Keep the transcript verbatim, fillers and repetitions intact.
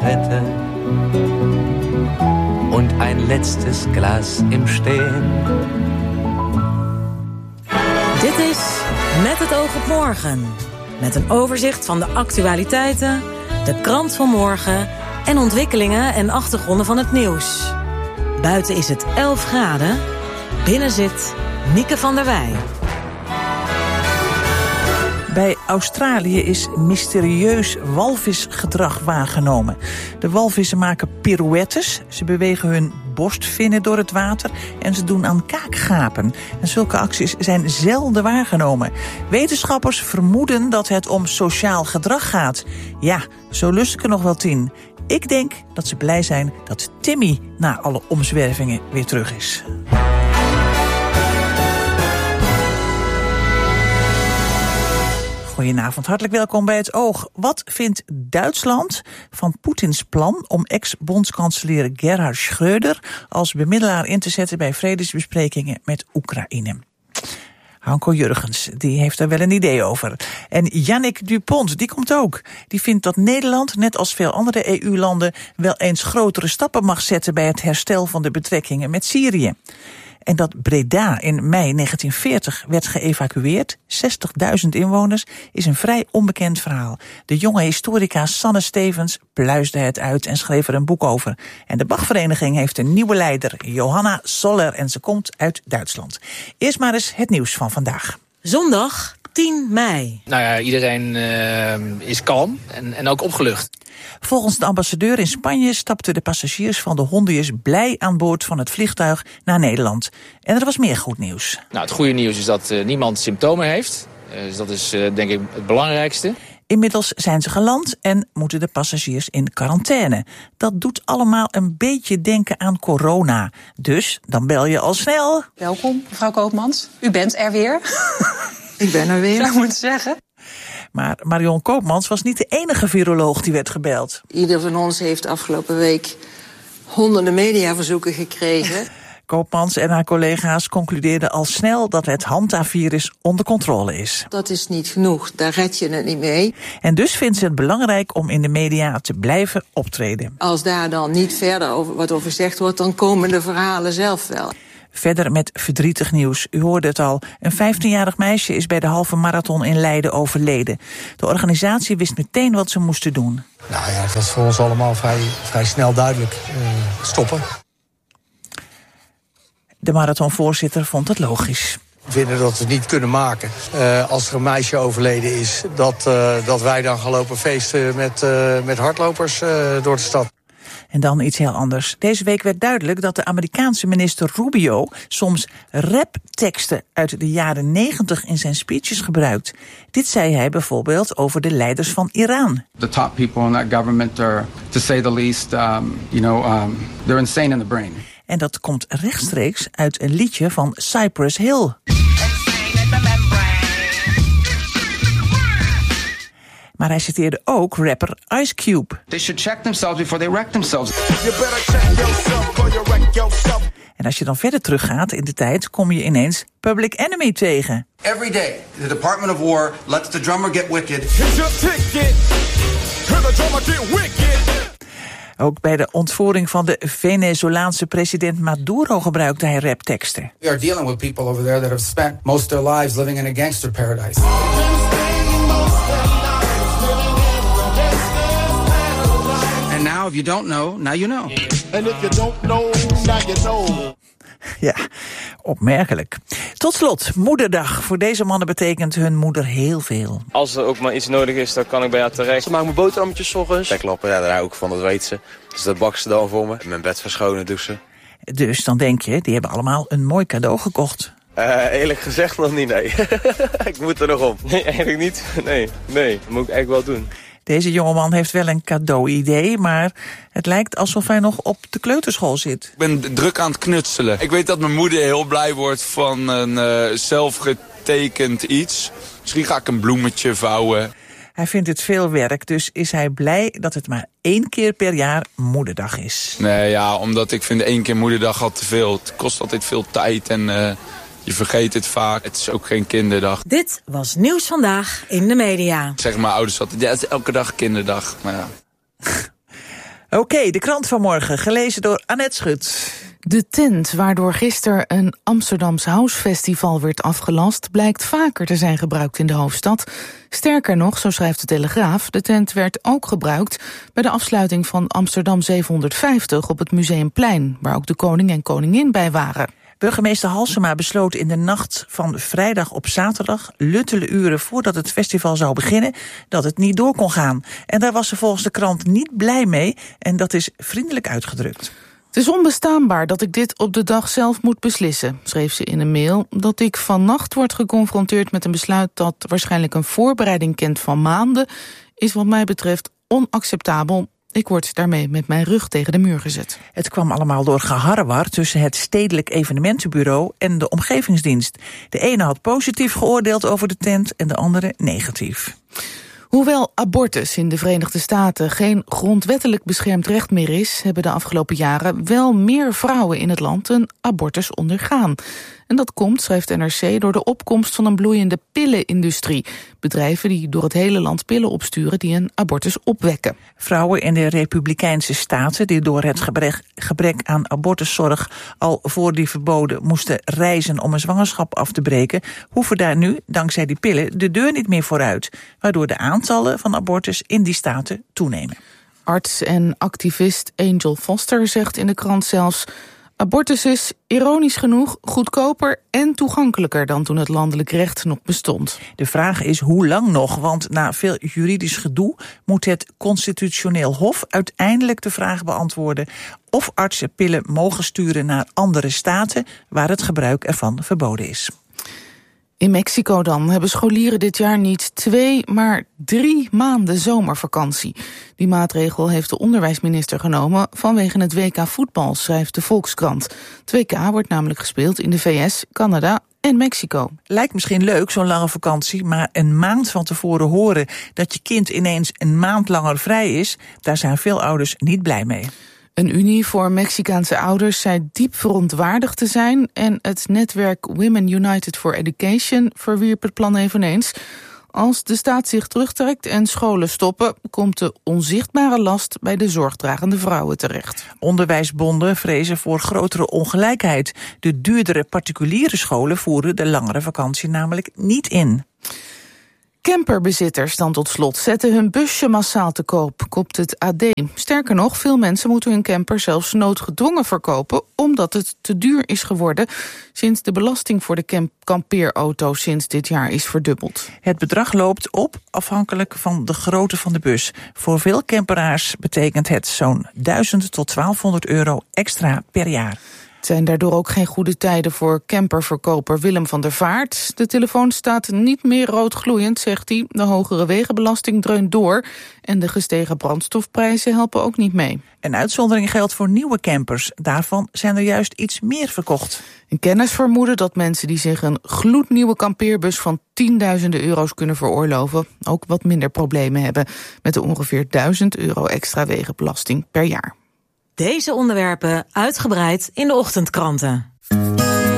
hätte und ein letztes Glas im Stehen. Dit is Met het oog op morgen. Met een overzicht van de actualiteiten, de krant van morgen en ontwikkelingen en achtergronden van het nieuws. Buiten is het elf graden. Binnen zit Mieke van der Wij. Bij Australië is mysterieus walvisgedrag waargenomen. De walvissen maken pirouettes, ze bewegen hun borstvinnen door het water en ze doen aan kaakgapen. En zulke acties zijn zelden waargenomen. Wetenschappers vermoeden dat het om sociaal gedrag gaat. Ja, zo lust ik er nog wel tien. Ik denk dat ze blij zijn dat Timmy na alle omzwervingen weer terug is. Goedenavond, hartelijk welkom bij Het Oog. Wat vindt Duitsland van Poetins plan om ex-bondskanselier Gerhard Schröder als bemiddelaar in te zetten bij vredesbesprekingen met Oekraïne? Hanko Jurgens, die heeft daar wel een idee over. En Yannick Dupont, die komt ook. Die vindt dat Nederland, net als veel andere E U-landen, wel eens grotere stappen mag zetten bij het herstel van de betrekkingen met Syrië. En dat Breda in mei negentien veertig werd geëvacueerd, zestigduizend inwoners, is een vrij onbekend verhaal. De jonge historica Sanne Stevens pluisde het uit en schreef er een boek over. En de Bachvereniging heeft een nieuwe leider, Johanna Soller, en ze komt uit Duitsland. Eerst maar eens het nieuws van vandaag. Zondag tien mei. Nou ja, iedereen uh, is kalm en, en ook opgelucht. Volgens de ambassadeur in Spanje stapten de passagiers van de Hondiërs blij aan boord van het vliegtuig naar Nederland. En er was meer goed nieuws. Nou, het goede nieuws is dat uh, niemand symptomen heeft. Uh, dus dat is uh, denk ik het belangrijkste. Inmiddels zijn ze geland en moeten de passagiers in quarantaine. Dat doet allemaal een beetje denken aan corona. Dus dan bel je al snel. Welkom, mevrouw Koopmans. U bent er weer. Ik ben er weer. Zou ik moeten zeggen. Maar Marion Koopmans was niet de enige viroloog die werd gebeld. Ieder van ons heeft afgelopen week honderden mediaverzoeken gekregen. Koopmans en haar collega's concludeerden al snel dat het hantavirus onder controle is. Dat is niet genoeg, daar red je het niet mee. En dus vindt ze het belangrijk om in de media te blijven optreden. Als daar dan niet verder over, wat over gezegd wordt, dan komen de verhalen zelf wel. Verder met verdrietig nieuws. U hoorde het al. Een vijftienjarig meisje is bij de halve marathon in Leiden overleden. De organisatie wist meteen wat ze moesten doen. Nou ja, het was voor ons allemaal vrij, vrij snel duidelijk. Uh, stoppen. De marathonvoorzitter vond het logisch. We vinden dat we het niet kunnen maken. Uh, als er een meisje overleden is, dat, uh, dat wij dan gaan lopen feesten met, uh, met hardlopers uh, door de stad. En dan iets heel anders. Deze week werd duidelijk dat de Amerikaanse minister Rubio soms rapteksten uit de jaren negentig in zijn speeches gebruikt. Dit zei hij bijvoorbeeld over de leiders van Iran. The top people in that government are, to say the least, um, you know, um, they're insane in the brain. En dat komt rechtstreeks uit een liedje van Cypress Hill. Maar hij citeerde ook rapper Ice Cube. They should check themselves before they wreck themselves. En als je dan verder teruggaat in de tijd, kom je ineens Public Enemy tegen. Every day, the Department of War lets the drummer get wicked. Ook bij de ontvoering van de Venezolaanse president Maduro gebruikte hij rapteksten. We are dealing with people over there that have spent most of their lives living in a gangster paradise. And now if you don't know, now you know. And if you don't know, now you know. Ja, opmerkelijk. Tot slot, moederdag. Voor deze mannen betekent hun moeder heel veel. Als er ook maar iets nodig is, dan kan ik bij haar terecht. Ze maken mijn boterhammetjes 's ochtends. Bekklappen, ja, daar hou ik van, dat weet ze. Dus dat bakt ze dan voor me. Mijn bed verschonen doet ze. Dus dan denk je, die hebben allemaal een mooi cadeau gekocht. Uh, eerlijk gezegd nog niet, nee. Ik moet er nog om. Nee, eigenlijk niet. Nee, nee, dat moet ik eigenlijk wel doen. Deze jongeman heeft wel een cadeau-idee, maar het lijkt alsof hij nog op de kleuterschool zit. Ik ben druk aan het knutselen. Ik weet dat mijn moeder heel blij wordt van een uh, zelfgetekend iets. Misschien ga ik een bloemetje vouwen. Hij vindt het veel werk, dus is hij blij dat het maar één keer per jaar moederdag is. Nee, ja, omdat ik vind één keer moederdag al te veel. Het kost altijd veel tijd en uh, je vergeet het vaak. Het is ook geen kinderdag. Dit was Nieuws Vandaag in de media. Zeg maar, ouders altijd, ja, het is elke dag kinderdag. Maar ja. Oké, okay, de krant van morgen, gelezen door Annette Schut. De tent waardoor gisteren een Amsterdams Housefestival werd afgelast, blijkt vaker te zijn gebruikt in de hoofdstad. Sterker nog, zo schrijft de Telegraaf, de tent werd ook gebruikt bij de afsluiting van Amsterdam zevenhonderdvijftig op het Museumplein, waar ook de koning en koningin bij waren. Burgemeester Halsema besloot in de nacht van vrijdag op zaterdag, luttele uren voordat het festival zou beginnen, dat het niet door kon gaan. En daar was ze volgens de krant niet blij mee en dat is vriendelijk uitgedrukt. Het is onbestaanbaar dat ik dit op de dag zelf moet beslissen, schreef ze in een mail. Dat ik vannacht word geconfronteerd met een besluit dat waarschijnlijk een voorbereiding kent van maanden, is wat mij betreft onacceptabel. Ik word daarmee met mijn rug tegen de muur gezet. Het kwam allemaal door geharrewar tussen het Stedelijk Evenementenbureau en de Omgevingsdienst. De ene had positief geoordeeld over de tent en de andere negatief. Hoewel abortus in de Verenigde Staten geen grondwettelijk beschermd recht meer is, hebben de afgelopen jaren wel meer vrouwen in het land een abortus ondergaan. En dat komt, schrijft N R C, door de opkomst van een bloeiende pillenindustrie. Bedrijven die door het hele land pillen opsturen die een abortus opwekken. Vrouwen in de Republikeinse staten die door het gebrek, gebrek aan abortuszorg al voor die verboden moesten reizen om een zwangerschap af te breken, hoeven daar nu, dankzij die pillen, de deur niet meer vooruit, waardoor de aantallen van abortus in die staten toenemen. Arts en activist Angel Foster zegt in de krant zelfs: abortus is, ironisch genoeg, goedkoper en toegankelijker dan toen het landelijk recht nog bestond. De vraag is hoe lang nog, want na veel juridisch gedoe moet het Constitutioneel Hof uiteindelijk de vraag beantwoorden of artsen pillen mogen sturen naar andere staten waar het gebruik ervan verboden is. In Mexico dan hebben scholieren dit jaar niet twee, maar drie maanden zomervakantie. Die maatregel heeft de onderwijsminister genomen vanwege het W K voetbal, schrijft de Volkskrant. Het W K wordt namelijk gespeeld in de V S, Canada en Mexico. Lijkt misschien leuk, zo'n lange vakantie, maar een maand van tevoren horen dat je kind ineens een maand langer vrij is, daar zijn veel ouders niet blij mee. Een unie voor Mexicaanse ouders zei diep verontwaardigd te zijn en het netwerk Women United for Education verwierp het plan eveneens. Als de staat zich terugtrekt en scholen stoppen, komt de onzichtbare last bij de zorgdragende vrouwen terecht. Onderwijsbonden vrezen voor grotere ongelijkheid. De duurdere particuliere scholen voeren de langere vakantie namelijk niet in. Camperbezitters dan tot slot zetten hun busje massaal te koop, kopt het A D. Sterker nog, veel mensen moeten hun camper zelfs noodgedwongen verkopen, omdat het te duur is geworden sinds de belasting voor de camp- kampeerauto sinds dit jaar is verdubbeld. Het bedrag loopt op afhankelijk van de grootte van de bus. Voor veel camperaars betekent het zo'n duizend tot twaalfhonderd euro extra per jaar. Het zijn daardoor ook geen goede tijden voor camperverkoper Willem van der Vaart. De telefoon staat niet meer roodgloeiend, zegt hij. De hogere wegenbelasting dreunt door en de gestegen brandstofprijzen helpen ook niet mee. Een uitzondering geldt voor nieuwe campers. Daarvan zijn er juist iets meer verkocht. Een kennis vermoeden dat mensen die zich een gloednieuwe kampeerbus van tienduizenden euro's kunnen veroorloven ook wat minder problemen hebben met de ongeveer duizend euro extra wegenbelasting per jaar. Deze onderwerpen uitgebreid in de ochtendkranten.